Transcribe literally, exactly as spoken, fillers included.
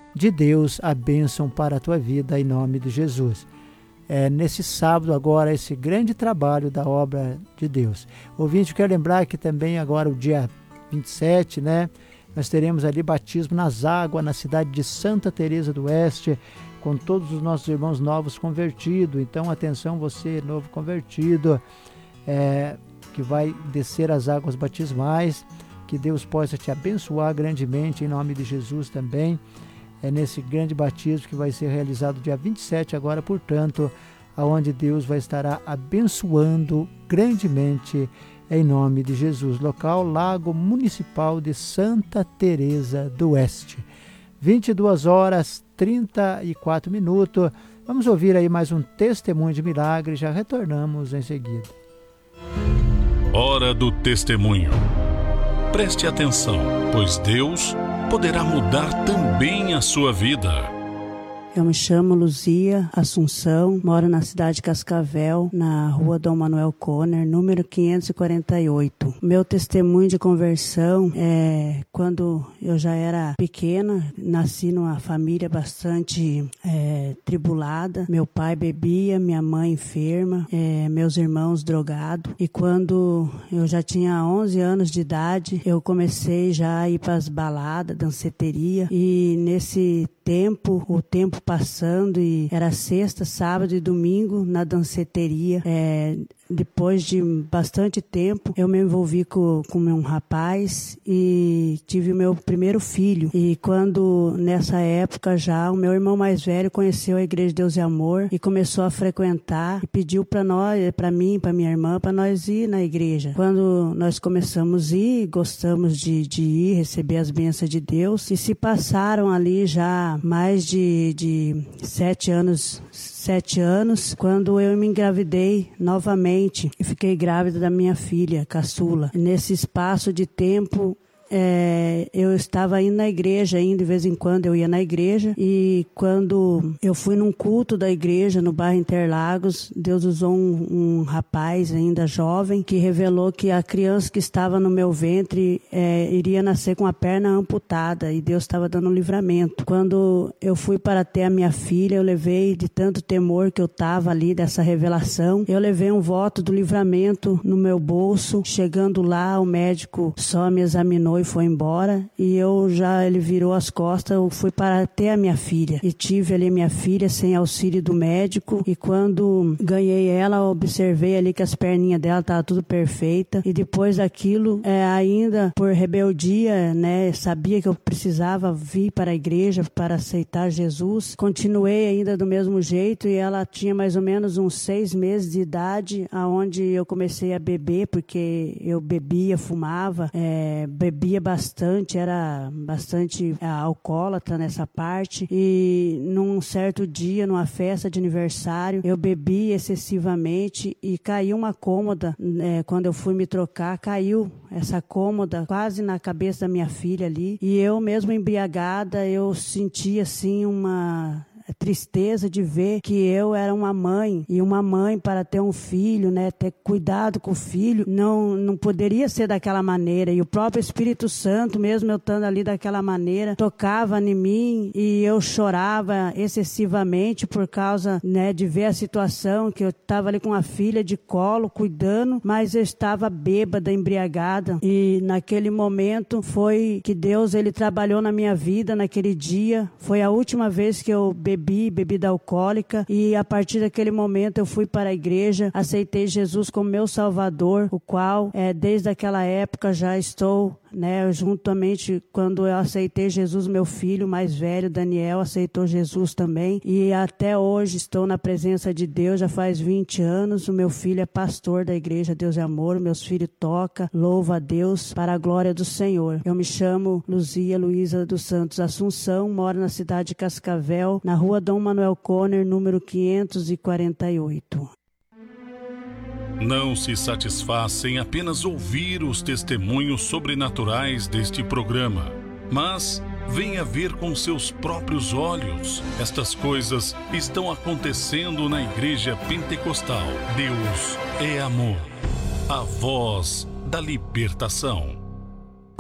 de Deus, a bênção para a tua vida, em nome de Jesus. É, nesse sábado agora, esse grande trabalho da obra de Deus. Ouvinte, quero lembrar que também agora o dia vinte e sete, né? Nós teremos ali batismo nas águas, na cidade de Santa Teresa do Oeste, com todos os nossos irmãos novos convertidos. Então, atenção, você novo convertido, é, que vai descer as águas batismais, que Deus possa te abençoar grandemente, em nome de Jesus também. É nesse grande batismo que vai ser realizado dia vinte e sete agora, portanto, aonde Deus vai estar abençoando grandemente, em nome de Jesus. Local, Lago Municipal de Santa Teresa do Oeste. vinte e duas horas, trinta e quatro minutos. Vamos ouvir aí mais um testemunho de milagre, já retornamos em seguida. Hora do testemunho. Preste atenção, pois Deus poderá mudar também a sua vida. Eu me chamo Luzia Assunção, moro na cidade de Cascavel, na rua Dom Manuel Conner, número quinhentos e quarenta e oito. Meu testemunho de conversão é quando eu já era pequena, nasci numa família bastante é, tribulada. Meu pai bebia, minha mãe enferma, é, meus irmãos drogados. E quando eu já tinha onze anos de idade, eu comecei já a ir para as baladas, danceteria. E nesse tempo, o tempo passando, e era sexta, sábado e domingo na danceteria. É, depois de bastante tempo, eu me envolvi com, com um rapaz e tive o meu primeiro filho. E quando, nessa época já, o meu irmão mais velho conheceu a Igreja de Deus e Amor e começou a frequentar e pediu para nós, para mim, para minha irmã, para nós ir na igreja. Quando nós começamos a ir, gostamos de, de ir, receber as bênçãos de Deus, e se passaram ali já mais de, de sete anos, sete anos, quando eu me engravidei novamente e fiquei grávida da minha filha, caçula. Nesse espaço de tempo, É, eu estava indo na igreja, ainda de vez em quando eu ia na igreja, e quando eu fui num culto da igreja no bairro Interlagos, Deus usou um, um rapaz ainda jovem que revelou que a criança que estava no meu ventre é, iria nascer com a perna amputada, e Deus estava dando um livramento. Quando eu fui para ter a minha filha, eu levei, de tanto temor que eu estava ali dessa revelação, eu levei um voto do livramento no meu bolso. Chegando lá, o médico só me examinou e foi embora, e eu já, ele virou as costas, eu fui para ter a minha filha, e tive ali minha filha sem auxílio do médico, e quando ganhei ela, observei ali que as perninhas dela estavam tudo perfeita, e depois daquilo, é, ainda por rebeldia, né, sabia que eu precisava vir para a igreja para aceitar Jesus, continuei ainda do mesmo jeito, e ela tinha mais ou menos uns seis meses de idade, aonde eu comecei a beber, porque eu bebia, fumava, é, bebia bastante, era bastante é, alcoólatra nessa parte, e num certo dia, numa festa de aniversário, eu bebi excessivamente e caiu uma cômoda, é, quando eu fui me trocar, caiu essa cômoda quase na cabeça da minha filha ali, e eu mesmo embriagada, eu senti assim uma tristeza de ver que eu era uma mãe, e uma mãe para ter um filho, né, ter cuidado com o filho, não, não poderia ser daquela maneira, e o próprio Espírito Santo, mesmo eu estando ali daquela maneira, tocava em mim, e eu chorava excessivamente por causa, né, de ver a situação, que eu estava ali com a filha de colo, cuidando, mas eu estava bêbada, embriagada, e naquele momento foi que Deus, ele trabalhou na minha vida, naquele dia, foi a última vez que eu bebi bebi bebida alcoólica, e a partir daquele momento eu fui para a igreja, aceitei Jesus como meu Salvador, o qual é, desde aquela época já estou, né, juntamente quando eu aceitei Jesus, meu filho mais velho, Daniel, aceitou Jesus também, e até hoje estou na presença de Deus, já faz vinte anos, o meu filho é pastor da igreja Deus é Amor, meus filhos tocam, louva a Deus para a glória do Senhor. Eu me chamo Luzia Luiza dos Santos Assunção, moro na cidade de Cascavel, na rua Dom Manuel Conner, número quinhentos e quarenta e oito. Não se satisfaça em apenas ouvir os testemunhos sobrenaturais deste programa, mas venha ver com seus próprios olhos. Estas coisas estão acontecendo na Igreja Pentecostal. Deus é amor, a voz da libertação.